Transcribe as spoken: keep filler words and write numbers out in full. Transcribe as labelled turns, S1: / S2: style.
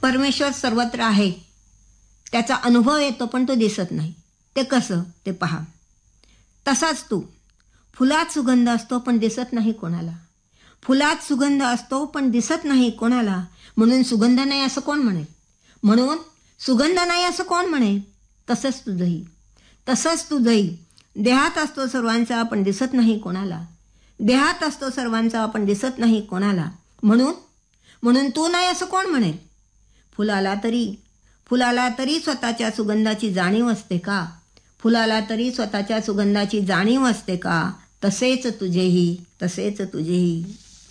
S1: परमेश्वर सर्वत्र आहे, त्याचा अनुभव येतो, पण तो दिसत नाही. ते कसं ते पहा. तसाच तू, फुलात सुगंध असतो पण दिसत नाही कोणाला. फुलात सुगंध असतो पण दिसत नाही कोणाला, म्हणून सुगंध नाही असं कोण म्हणेल? म्हणून सुगंध नाही असं कोण म्हणेल? तसंच तुझंही तसंच तुझंही देहात असतो सर्वांचा पण दिसत नाही कोणाला. देहात असतो सर्वांचा पण दिसत नाही कोणाला, म्हणून म्हणून तू नाही असं कोण म्हणेल? फुलाला तरी फुलाला तरी स्वतःच्या सुगंधाची जाणीव असते का? फुलाला तरी स्वतःच्या सुगंधाची जाणीव असते का? तसेच तुझेही तसेच तुझेही